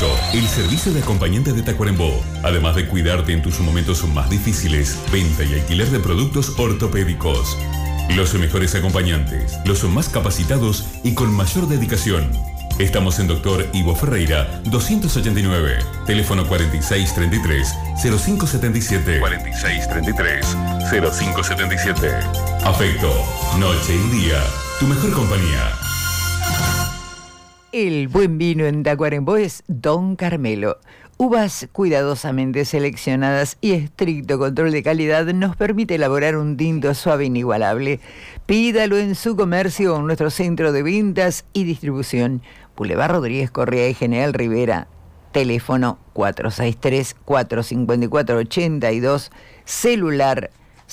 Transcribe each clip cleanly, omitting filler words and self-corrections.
Delicto, el servicio de acompañante de Tacuarembó. Además de cuidarte en tus momentos más difíciles, venta y alquiler de productos ortopédicos. Los mejores acompañantes, los más capacitados y con mayor dedicación. Estamos en Dr. Ivo Ferreira, 289, teléfono 4633-0577. 4633-0577. Afecto, noche y día, tu mejor compañía. El buen vino en Tacuarembó es Don Carmelo. Uvas cuidadosamente seleccionadas y estricto control de calidad nos permite elaborar un tinto suave e inigualable. Pídalo en su comercio o en nuestro centro de ventas y distribución. Boulevard Rodríguez Correa y General Rivera. Teléfono 463-454-82. Celular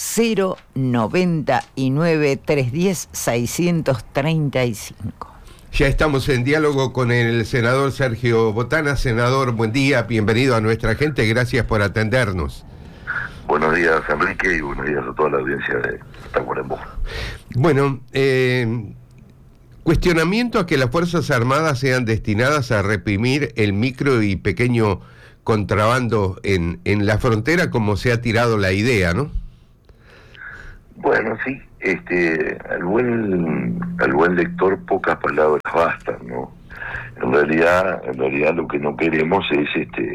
099-310-635. Ya estamos en diálogo con el senador Sergio Botana. Senador, buen día, bienvenido a nuestra gente, gracias por atendernos. Buenos días, Enrique, y buenos días a toda la audiencia de Tacuarembó. Bueno, cuestionamiento a que las Fuerzas Armadas sean destinadas a reprimir el micro y pequeño contrabando en la frontera, como se ha tirado la idea, ¿no? Bueno, sí. Al buen lector pocas palabras bastan, ¿no? En realidad lo que no queremos es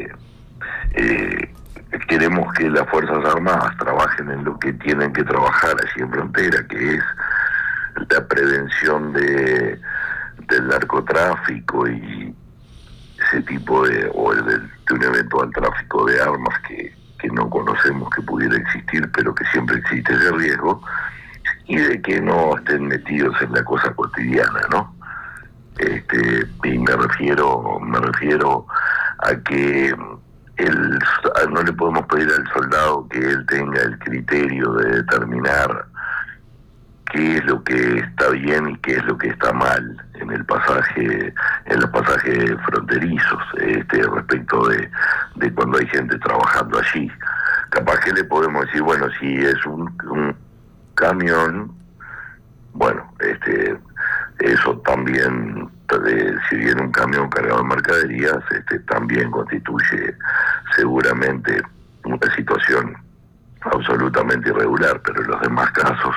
queremos que las Fuerzas Armadas trabajen en lo que tienen que trabajar allí en frontera, que es la prevención del narcotráfico y ese tipo de un eventual tráfico de armas que no conocemos que pudiera existir, pero que siempre existe ese riesgo, y de que no estén metidos en la cosa cotidiana, ¿no? Y me refiero a que no le podemos pedir al soldado que él tenga el criterio de determinar qué es lo que está bien y qué es lo que está mal en los pasajes fronterizos, respecto de cuando hay gente trabajando allí. Capaz que le podemos decir, bueno, si es un camión, bueno, eso también, si viene un camión cargado de mercaderías, también constituye seguramente una situación absolutamente irregular, pero en los demás casos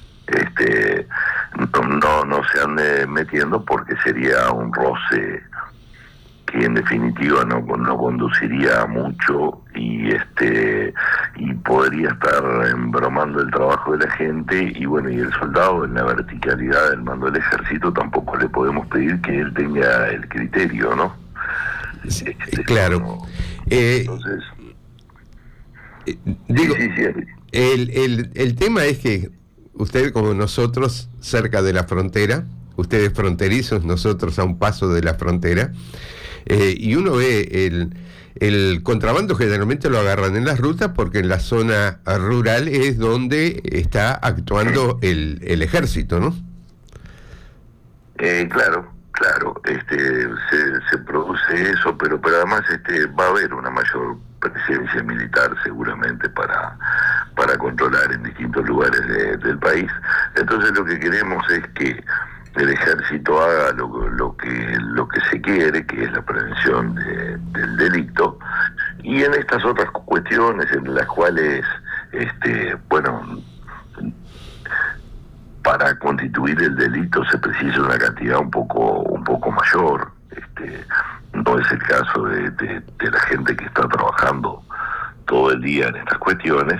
no se ande metiendo, porque sería un roce que en definitiva no conduciría a mucho y podría estar embromando el trabajo de la gente. Y bueno, y el soldado, en la verticalidad del mando del ejército, tampoco le podemos pedir que él tenga el criterio, ¿no? Claro. No, entonces digo, sí. el tema es que usted, como nosotros, cerca de la frontera, ustedes fronterizos, nosotros a un paso de la frontera, y uno ve el contrabando generalmente lo agarran en las rutas, porque en la zona rural es donde está actuando el ejército, ¿no? Claro, se produce eso, pero además va a haber una mayor presencia militar seguramente para controlar en distintos lugares del país. Entonces lo que queremos es que el ejército haga lo que se quiere, que es la prevención del delito, y en estas otras cuestiones en las cuales para constituir el delito se precisa una cantidad un poco mayor. No es el caso de la gente que está trabajando todo el día en estas cuestiones.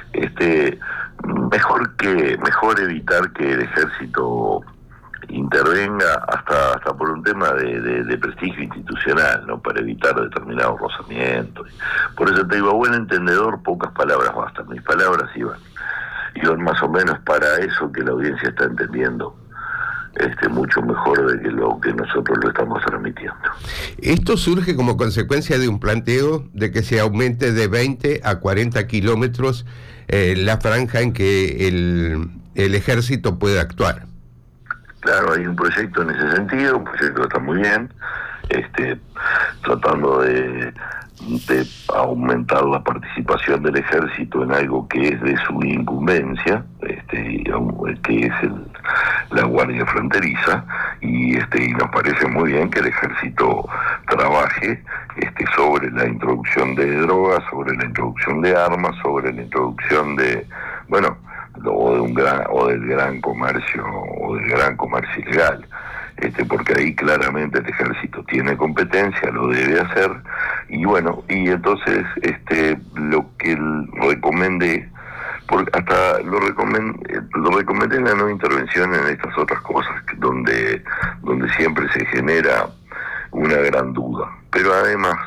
Mejor evitar que el ejército intervenga hasta por un tema de prestigio institucional, ¿no? Para evitar determinados rozamientos. Por eso te digo, a buen entendedor, pocas palabras bastan. Mis palabras iban más o menos para eso que la audiencia está entendiendo, mucho mejor de que lo que nosotros lo estamos transmitiendo. Esto surge como consecuencia de un planteo de que se aumente de 20 a 40 kilómetros la franja en que el ejército puede actuar. Claro, hay un proyecto en ese sentido, un proyecto que está muy bien, tratando de aumentar la participación del ejército en algo que es de su incumbencia, que es la Guardia Fronteriza, y nos parece muy bien que el Ejército trabaje sobre la introducción de drogas, sobre la introducción de armas, sobre la introducción de, bueno, del gran comercio ilegal. Porque ahí claramente el Ejército tiene competencia, lo debe hacer, y bueno, y entonces lo que recomendé, porque hasta lo recomendé en la no intervención en estas otras cosas donde siempre se genera una gran duda, pero además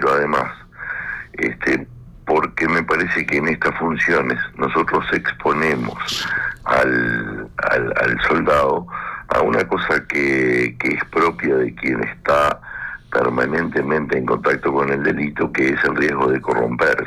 porque me parece que en estas funciones nosotros exponemos al soldado a una cosa que es propia de quien está permanentemente en contacto con el delito, que es el riesgo de corromperse.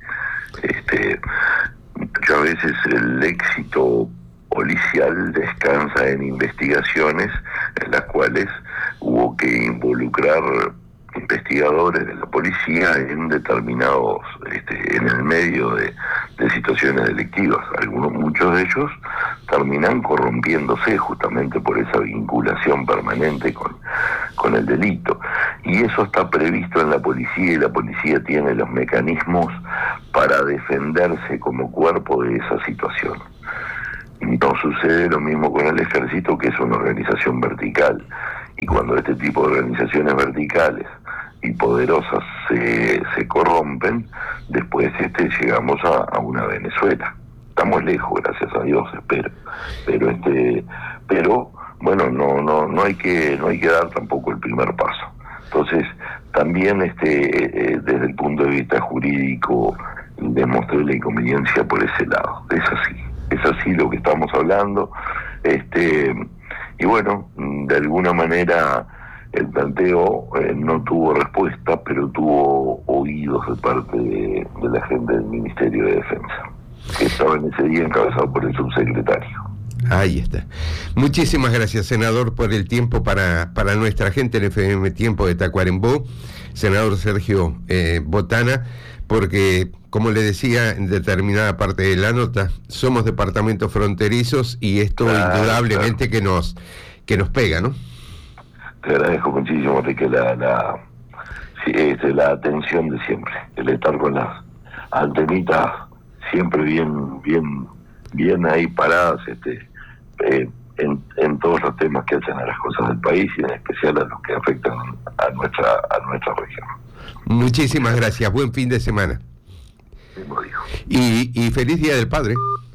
Muchas veces el éxito policial descansa en investigaciones en las cuales hubo que involucrar investigadores de la policía en determinados, en el medio de situaciones delictivas. Muchos de ellos terminan corrompiéndose justamente por esa vinculación permanente con el delito. Y eso está previsto en la policía, y la policía tiene los mecanismos para defenderse como cuerpo de esa situación. No sucede lo mismo con el Ejército, que es una organización vertical. Y cuando este tipo de organizaciones verticales y poderosas se corrompen, después llegamos a una Venezuela. Estamos lejos, gracias a Dios, espero. Pero bueno, no hay que dar tampoco el primer paso. Entonces, también desde el punto de vista jurídico demostré la inconveniencia por ese lado. Es así lo que estamos hablando. Y bueno, de alguna manera el planteo no tuvo respuesta, pero tuvo oídos de parte de la gente del Ministerio de Defensa, que estaba en ese día encabezado por el subsecretario. Ahí está. Muchísimas gracias, senador, por el tiempo para nuestra gente en FM Tiempo de Tacuarembó, senador Sergio Botana, porque, como le decía en determinada parte de la nota, somos departamentos fronterizos y esto indudablemente que nos pega, ¿no? Te agradezco muchísimo, Enrique, la atención de siempre, el estar con las antenitas siempre bien ahí paradas en todos los temas que hacen a las cosas del país, y en especial a los que afectan a nuestra región. Muchísimas gracias, buen fin de semana. Mismo digo. Y feliz Día del Padre.